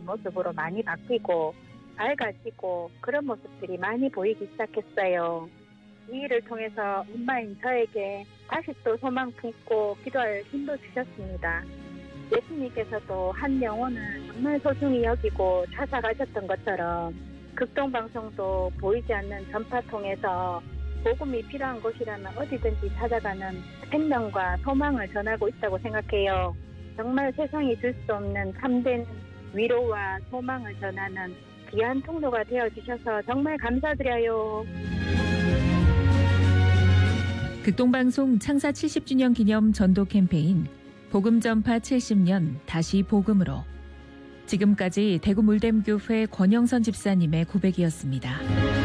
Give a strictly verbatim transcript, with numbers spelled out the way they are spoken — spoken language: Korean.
모습으로 많이 바뀌고 밝아지고 그런 모습들이 많이 보이기 시작했어요. 이 일을 통해서 엄마인 저에게 다시 또 소망 품고 기도할 힘도 주셨습니다. 예수님께서도 한 영혼을 정말 소중히 여기고 찾아가셨던 것처럼 극동방송도 보이지 않는 전파 통해서 복음이 필요한 곳이라면 어디든지 찾아가는 생명과 소망을 전하고 있다고 생각해요. 정말 세상이 줄 수 없는 참된 위로와 소망을 전하는 귀한 통로가 되어주셔서 정말 감사드려요. 극동방송 창사 칠십 주년 기념 전도 캠페인 복음 전파 칠십 년 다시 복음으로. 지금까지 대구 물댐교회 권영선 집사님의 고백이었습니다.